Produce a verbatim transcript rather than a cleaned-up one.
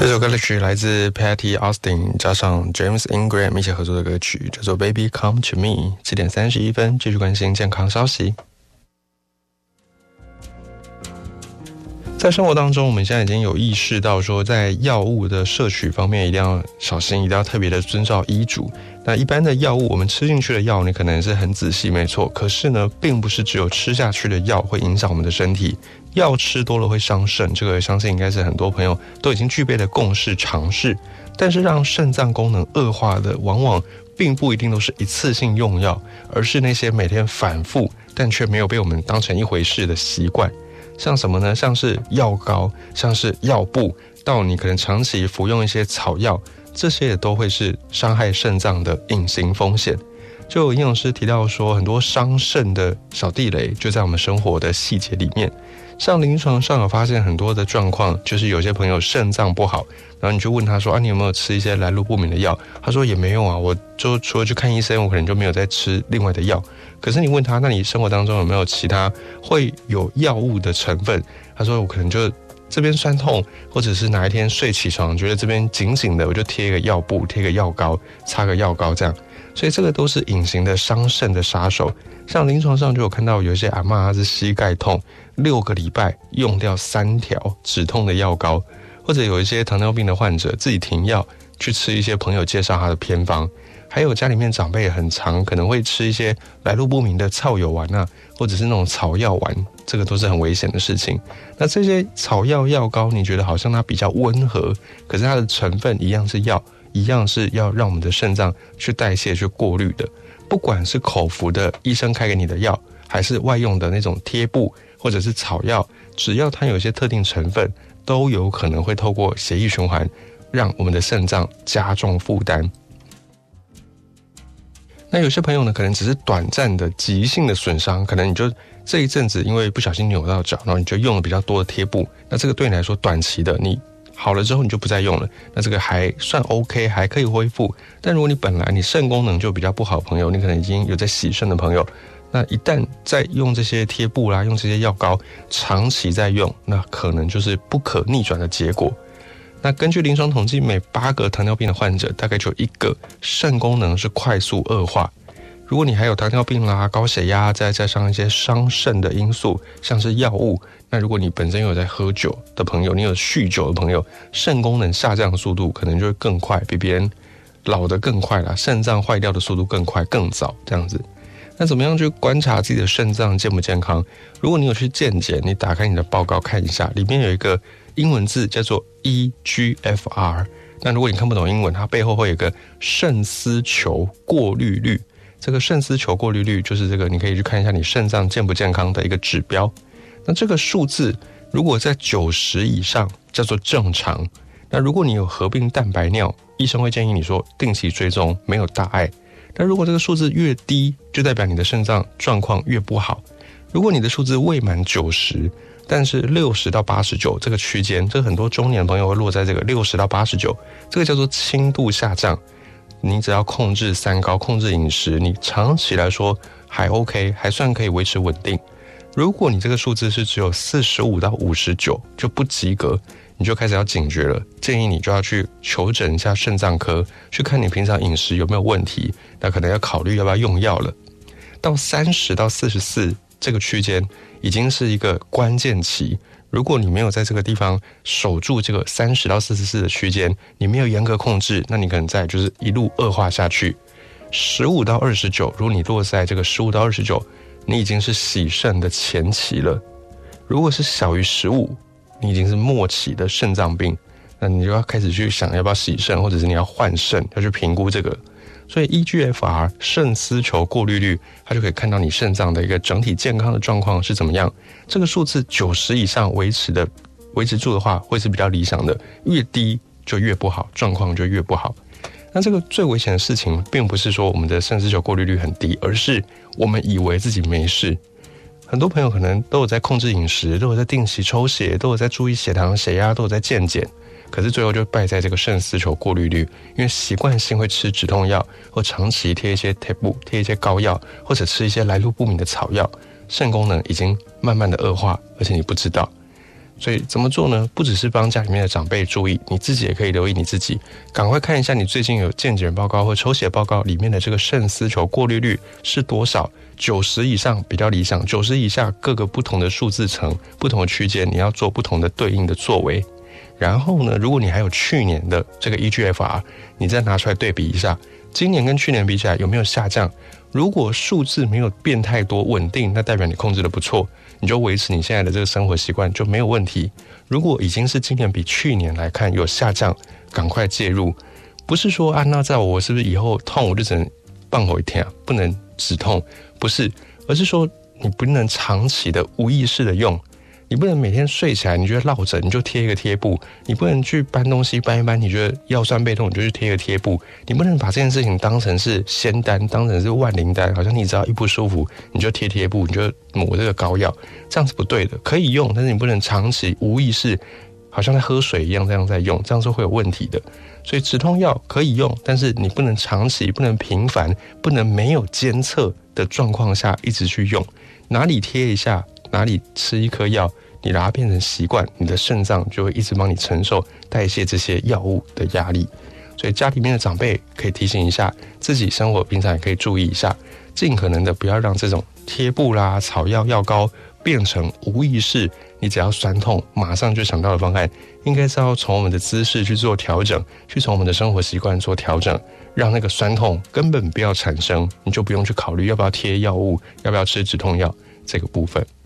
这首歌曲来自 Patty Austin 加上 James Ingram 一起合作的歌曲，叫做 Baby Come to Me。 七点三十一分，继续关心健康消息。在生活当中，我们现在已经有意识到说，在药物的摄取方面一定要小心，一定要特别的遵照医嘱。那一般的药物，我们吃进去的药，你可能是很仔细，没错。可是呢，并不是只有吃下去的药会影响我们的身体，药吃多了会伤肾，这个相信应该是很多朋友都已经具备的共识常识。但是让肾脏功能恶化的，往往并不一定都是一次性用药，而是那些每天反复但却没有被我们当成一回事的习惯。像什么呢？像是药膏，像是药布，到你可能长期服用一些草药，这些也都会是伤害肾脏的隐形风险。就有营养师提到说，很多伤肾的小地雷就在我们生活的细节里面。像临床上有发现很多的状况，就是有些朋友肾脏不好，然后你就问他说啊，你有没有吃一些来路不明的药？他说也没有啊，我就除了去看医生，我可能就没有再吃另外的药。可是你问他，那你生活当中有没有其他会有药物的成分？他说我可能就这边酸痛，或者是哪一天睡起床觉得这边紧紧的，我就贴一个药布，贴个药膏，擦个药膏这样。所以这个都是隐形的伤肾的杀手。像临床上就有看到有一些阿嬷她是膝盖痛，六个礼拜用掉三条止痛的药膏，或者有一些糖尿病的患者自己停药去吃一些朋友介绍他的偏方，还有家里面长辈也很常可能会吃一些来路不明的草油丸啊，或者是那种草药丸，这个都是很危险的事情。那这些草药药膏你觉得好像它比较温和，可是它的成分一样是药，一样是要让我们的肾脏去代谢去过滤的。不管是口服的医生开给你的药，还是外用的那种贴布或者是草药，只要它有一些特定成分，都有可能会透过血液循环让我们的肾脏加重负担。那有些朋友呢，可能只是短暂的急性的损伤，可能你就这一阵子因为不小心扭到脚，然后你就用了比较多的贴布，那这个对你来说短期的，你好了之后你就不再用了，那这个还算 OK， 还可以恢复。但如果你本来你肾功能就比较不好的朋友，你可能已经有在洗肾的朋友，那一旦再用这些贴布啦，用这些药膏长期在用，那可能就是不可逆转的结果。那根据临床统计，每八个糖尿病的患者大概就有一个肾功能是快速恶化。如果你还有糖尿病啦、高血压，再加上一些伤肾的因素，像是药物，那如果你本身有在喝酒的朋友，你有酗酒的朋友，肾功能下降的速度可能就会更快，比别人老得更快啦，肾脏坏掉的速度更快更早这样子。那怎么样去观察自己的肾脏健不健康？如果你有去健检，你打开你的报告看一下，里面有一个英文字叫做 E G F R。 那如果你看不懂英文，它背后会有一个肾丝球过滤率。这个肾丝球过滤率就是这个，你可以去看一下你肾脏健不健康的一个指标。那这个数字如果在九十以上叫做正常。那如果你有合并蛋白尿，医生会建议你说定期追踪，没有大碍。但如果这个数字越低，就代表你的肾脏状况越不好。如果你的数字未满九十，但是六十到八十九这个区间，这很多中年朋友会落在这个六十到八十九，这个叫做轻度下降。你只要控制三高，控制饮食，你长期来说还 OK， 还算可以维持稳定。如果你这个数字是只有四十五到五十九，就不及格，你就开始要警觉了，建议你就要去求诊一下肾脏科，去看你平常饮食有没有问题，那可能要考虑要不要用药了。到三十到四十四这个区间已经是一个关键期，如果你没有在这个地方守住这个三十到四十四的区间，你没有严格控制，那你可能再就是一路恶化下去。十五到二十九，如果你落在这个十五到二十九，你已经是洗肾的前期了。如果是小于十五，你已经是末期的肾脏病，那你就要开始去想要不要洗肾，或者是你要换肾，要去评估这个。所以 E G F R 肾丝球过滤率，它就可以看到你肾脏的一个整体健康的状况是怎么样。这个数字九十以上维持的维持住的话，会是比较理想的，越低就越不好，状况就越不好。那这个最危险的事情并不是说我们的肾丝球过滤率很低，而是我们以为自己没事。很多朋友可能都有在控制饮食，都有在定期抽血，都有在注意血糖血压，都有在健检，可是最后就败在这个肾丝球过滤率。因为习惯性会吃止痛药，或长期贴一些贴布，贴一些膏药，或者吃一些来路不明的草药，肾功能已经慢慢的恶化，而且你不知道。 所以怎么做呢？不只是帮家里面的长辈注意，你自己也可以留意你自己，赶快看一下你最近有健检报告或抽血报告里面的这个肾丝球过滤率是多少，九十以上比较理想，九十以下各个不同的数字层、不同的区间，你要做不同的对应的作为。然后呢，如果你还有去年的这个 E G F R， 你再拿出来对比一下，今年跟去年比起来有没有下降？如果数字没有变太多，稳定，那代表你控制的不错，你就维持你现在的这个生活习惯就没有问题。如果已经是今年比去年来看有下降，赶快介入。不是说啊，那在我是不是以后痛我就只能放我一天啊，不能止痛？不是，而是说你不能长期的无意识的用。你不能每天睡起来你觉得落枕你就贴一个贴布，你不能去搬东西搬一搬你觉得腰酸背痛你就去贴一个贴布，你不能把这件事情当成是仙丹，当成是万灵丹，好像你只要一不舒服你就贴贴布，你就抹这个膏药，这样是不对的。可以用，但是你不能长期无意识好像在喝水一样这样在用，这样是会有问题的。所以止痛药可以用，但是你不能长期，不能频繁，不能没有监测的状况下一直去用，哪里贴一下哪里吃一颗药，你把它变成习惯，你的肾脏就会一直帮你承受代谢这些药物的压力。所以家里面的长辈可以提醒一下，自己生活平常也可以注意一下，尽可能的不要让这种贴布啦、草药药膏变成无意识，你只要酸痛马上就想到的方案，应该是要从我们的姿势去做调整，去从我们的生活习惯做调整，让那个酸痛根本不要产生，你就不用去考虑要不要贴药物，要不要吃止痛药这个部分。